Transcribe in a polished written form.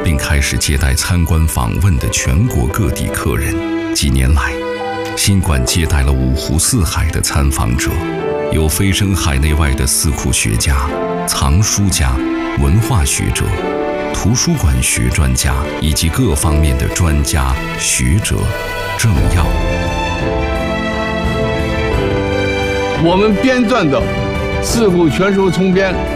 并开始接待参观访问的全国各地客人。几年来，新馆接待了五湖四海的参访者，有蜚声海内外的司库学家、藏书家、文化学者、图书馆学专家以及各方面的专家学者政要。 我们编撰的《四库全书丛编》